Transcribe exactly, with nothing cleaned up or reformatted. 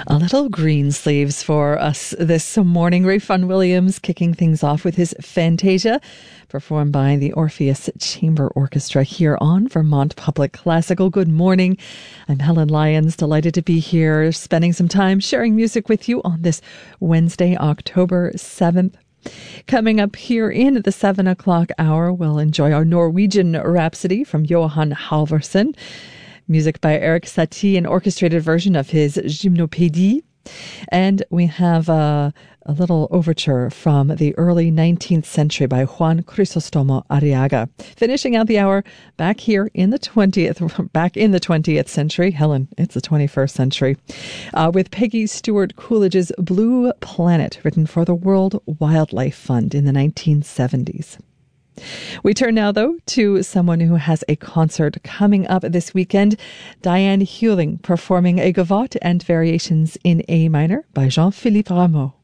A little Greensleeves for us this morning. Rayfun Williams kicking things off with his Fantasia, performed by the Orpheus Chamber Orchestra here on Vermont Public Classical. Good morning. I'm Helen Lyons, delighted to be here, spending some time sharing music with you on this Wednesday, October seventh. Coming up here in the seven o'clock hour, we'll enjoy our Norwegian Rhapsody from Johan Halvorsen. Music by Erik Satie, an orchestrated version of his Gymnopédie. And we have a, a little overture from the early nineteenth century by Juan Crisostomo Arriaga. Finishing out the hour back here in the twentieth, back in the twentieth century. Helen, it's the twenty-first century. Uh, with Peggy Stewart Coolidge's Blue Planet, written for the World Wildlife Fund in the nineteen seventies. We turn now, though, to someone who has a concert coming up this weekend. Diane Huling performing a gavotte and variations in A minor by Jean-Philippe Rameau.